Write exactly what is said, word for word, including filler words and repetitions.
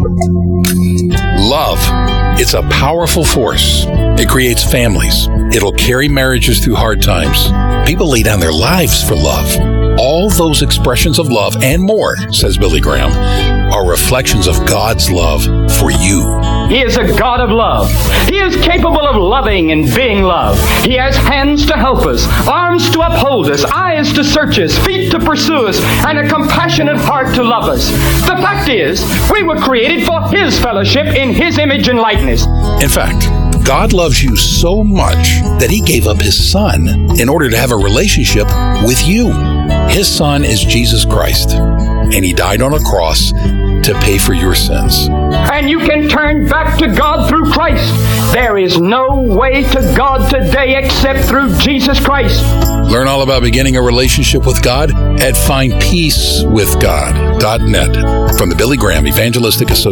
Love. It's a powerful force. It creates families. It'll carry marriages through hard times. People lay down their lives for love. All those expressions of love and more, says Billy Graham, are reflections of God's love for you. He is a God of love. He is capable of loving and being loved. He has hands to help us, arms to uphold us, eyes to search us, feet to pursue us, and a compassionate heart to love us. The fact is, we were created for His fellowship in His image and likeness. In fact, God loves you so much that He gave up His Son in order to have a relationship with you. His Son is Jesus Christ, and He died on a cross to pay for your sins. And you can turn back to God through Christ. There is no way to God today except through Jesus Christ. Learn all about beginning a relationship with God at find peace with god dot net from the Billy Graham Evangelistic Association.